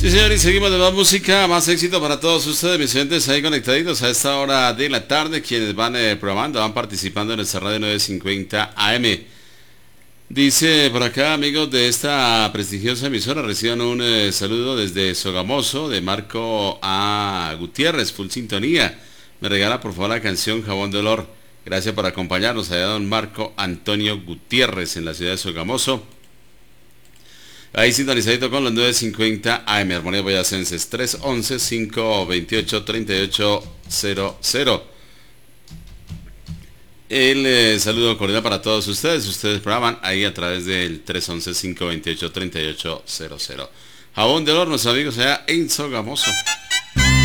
Sí, señor, y seguimos de más música, más éxito para todos ustedes, mis oyentes ahí conectaditos a esta hora de la tarde, quienes van programando, van participando en esta radio 950 AM. Dice por acá, amigos de esta prestigiosa emisora, reciban un saludo desde Sogamoso, de Marco A. Gutiérrez, full sintonía. Me regala por favor la canción Jabón de Olor. Gracias por acompañarnos allá, don Marco Antonio Gutiérrez, en la ciudad de Sogamoso. Ahí sintonizadito con los 950 AM, Armonía Boyacenses, 311-528-3800. El saludo cordial para todos ustedes. Ustedes programan ahí a través del 311-528-3800. Jabón de Olor, nuestros amigos allá en Sogamoso.